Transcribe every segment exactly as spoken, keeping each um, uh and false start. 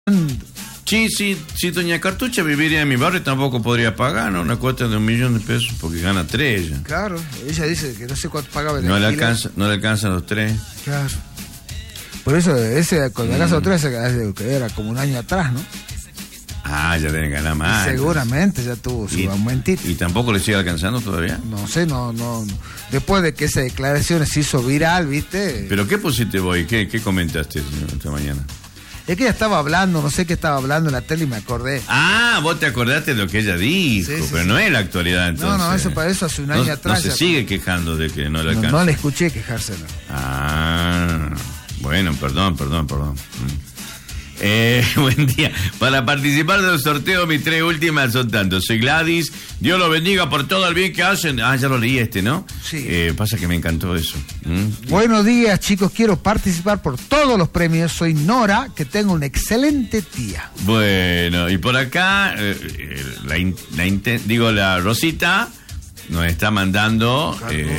Sí, sí, si doña Cartucha viviría en mi barrio tampoco podría pagar, ¿no? Una cuota de un millón de pesos porque gana tres ella. Claro, ella dice que no sé cuánto pagaba el no le alquiler. alcanza, no le alcanzan los tres. Claro. Por eso, ese con la Mm. casa de los tres era como un año atrás, ¿no? Ah, ya deben ganar más. Y seguramente ya tuvo su y, aumentito. ¿Y tampoco le sigue alcanzando todavía? No sé, no, no, no. Después de que esa declaración se hizo viral, ¿viste? ¿Pero qué pusiste vos? ¿Qué, qué comentaste esta mañana? Es que ella estaba hablando, no sé qué estaba hablando en la tele y me acordé. Ah, vos te acordaste de lo que ella dijo, Sí, sí, pero sí. no es la actualidad entonces. No, no, eso para eso hace un año no, atrás. No se ya- sigue quejando de que no le No, alcanza. no le escuché quejárselo. Ah, bueno, perdón, perdón, perdón. Mm. Eh, buen día. Para participar del sorteo, mis tres últimas son tantos. Soy Gladys. Dios los bendiga por todo el bien que hacen. Ah, ya lo leí este, ¿no? Sí. Eh, pasa que me encantó eso. ¿Mm? Buenos días, chicos. Quiero participar por todos los premios. Soy Nora, que tengo una excelente tía. Bueno, y por acá, eh, eh, la, in- la inten- digo, la Rosita nos está mandando. Eh,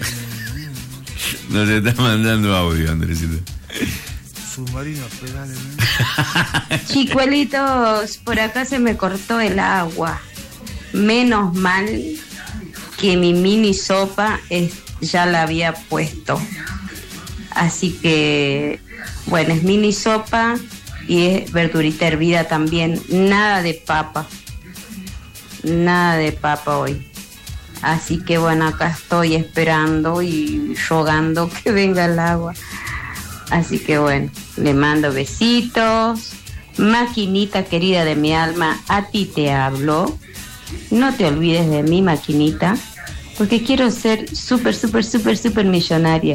nos está mandando audio, Andresito. Submarino, pedales. ¿no? Chicuelitos, por acá se me cortó el agua. Menos mal que mi mini sopa es, ya la había puesto. Así que, bueno, es mini sopa y es verdurita hervida también. Nada de papa. Nada de papa hoy. Así que bueno, acá estoy esperando y rogando que venga el agua. Así que bueno, le mando besitos. Maquinita querida de mi alma, a ti te hablo. No te olvides de mi maquinita, porque quiero ser súper, súper, súper, súper millonaria.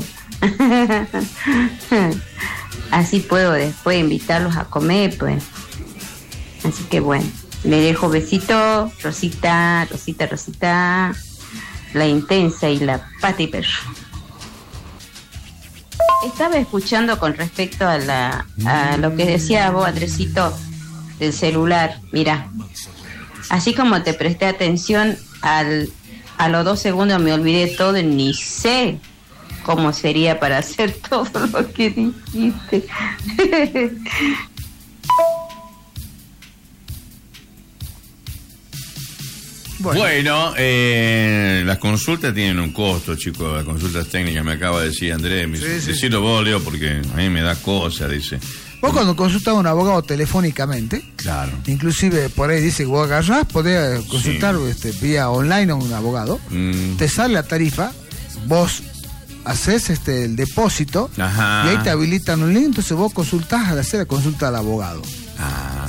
Así puedo después invitarlos a comer, pues. Así que bueno, le dejo besitos, Rosita, Rosita, Rosita, la intensa y la pata y perro. Estaba escuchando con respecto a la a lo que decía vos, Andresito, del celular. Mira, así como te presté atención, al, a los dos segundos me olvidé todo y ni sé cómo sería para hacer todo lo que dijiste. Bueno, Bueno, eh, las consultas tienen un costo, chicos. Las consultas técnicas, me acaba de decir Andrés. Me Sí, dice, sí. decilo vos, Leo, porque a mí me da cosa, dice. vos cuando consultas a un abogado telefónicamente, Claro. inclusive por ahí dice que vos agarrás, podés consultar Sí. este, vía online a un abogado, Mm, te sale la tarifa, vos haces este el depósito Ajá. y ahí te habilitan un link, entonces vos consultás al hacer la consulta al abogado ah,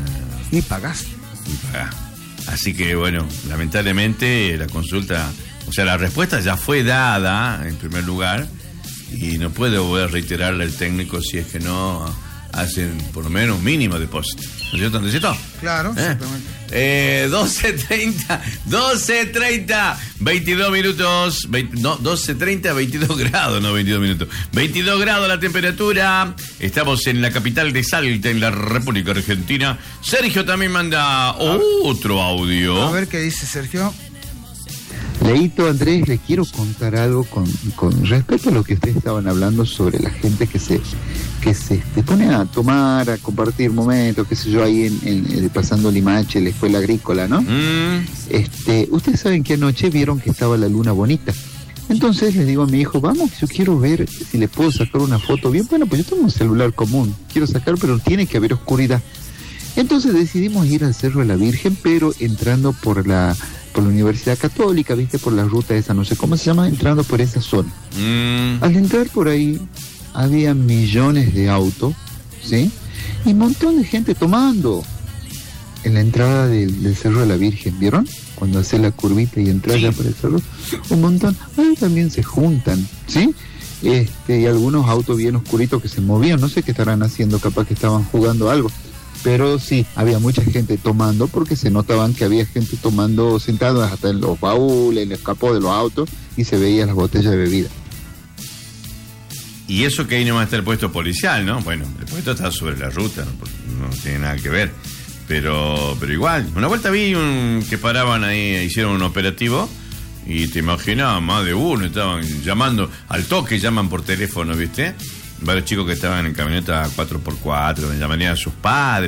y pagás. y pagá. Así que, bueno, lamentablemente la consulta, o sea, la respuesta ya fue dada en primer lugar y no puede volver a reiterarle al técnico si es que no hacen por lo menos un mínimo depósito. ¿No es cierto, Andresito? Claro, ¿Eh? exactamente. Eh, doce treinta, doce treinta, veintidós minutos, veinte, no, doce treinta, veintidós grados, no veintidós minutos. veintidós grados la temperatura. Estamos en la capital de Salta, en la República Argentina. Sergio también manda otro audio. A ver qué dice Sergio. Leito, Andrés, les quiero contar algo con, con respecto a lo que ustedes estaban hablando sobre la gente que se que se este, pone a tomar, a compartir momentos, qué sé yo, ahí en, en, en pasando Limache, la escuela agrícola, ¿no? Mm, Este, ustedes saben que anoche vieron que estaba la luna bonita. Entonces les digo a mi hijo, vamos, yo quiero ver si le puedo sacar una foto bien. Bueno, pues yo tengo un celular común, quiero sacar, pero tiene que haber oscuridad. Entonces decidimos ir al Cerro de la Virgen, pero entrando por la por la Universidad Católica, viste, por la ruta esa, no sé cómo se llama, entrando por esa zona. mm, Al entrar por ahí, había millones de autos, ¿sí? Y un montón de gente tomando en la entrada del, del Cerro de la Virgen, ¿vieron? Cuando hace la curvita y entras Sí. ya por el cerro, un montón. Ahí también se juntan, ¿sí? Este, y algunos autos bien oscuritos que se movían, no sé qué estarán haciendo, capaz que estaban jugando algo. Pero sí, había mucha gente tomando porque se notaban que había gente tomando sentados hasta en los baúles, en el capó de los autos y se veían las botellas de bebida. y eso que ahí no va a estar el puesto policial, ¿no? Bueno, el puesto está sobre la ruta, no, no tiene nada que ver. Pero, pero igual, una vuelta vi un, que paraban ahí, hicieron un operativo y te imaginabas, más de uno estaban llamando, al toque llaman por teléfono, ¿viste? varios chicos que estaban en camioneta cuatro por cuatro, me llamarían a sus padres.